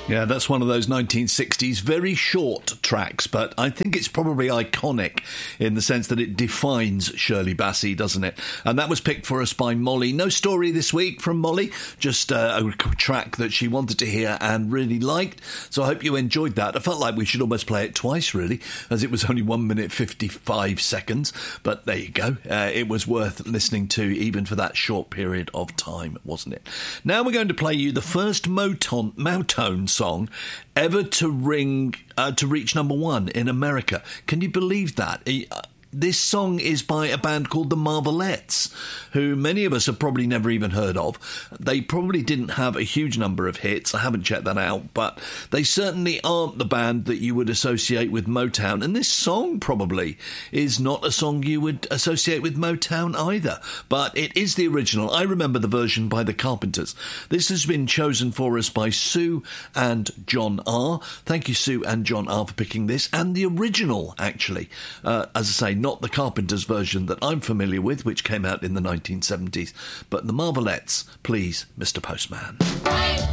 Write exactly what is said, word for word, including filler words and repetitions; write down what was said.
Yeah, that's one of those nineteen sixties very short tracks, but I think it's probably iconic in the sense that it defines Shirley Bassey, doesn't it? And that was picked for us by Molly. No story this week from Molly, just uh, a track that she wanted to hear and really liked. So I hope you enjoyed that. I felt like we should almost play it twice, really, as it was only one minute fifty-five seconds. But there you go. Uh, it was worth listening to, even for that short period of time, wasn't it? Now we're going to play you the first Motown, Motown song ever to ring uh, to reach number one in America. Can you believe that? Uh, This song is by a band called the Marvelettes, who many of us have probably never even heard of. They probably didn't have a huge number of hits. I haven't checked that out, but they certainly aren't the band that you would associate with Motown. And this song probably is not a song you would associate with Motown either, but it is the original. I remember the version by the Carpenters. This has been chosen for us by Sue and John R. Thank you, Sue and John R, for picking this, and the original, actually. Uh, as I say, not the Carpenters version that I'm familiar with, which came out in the nineteen seventies, but the Marvelettes, please, Mister Postman.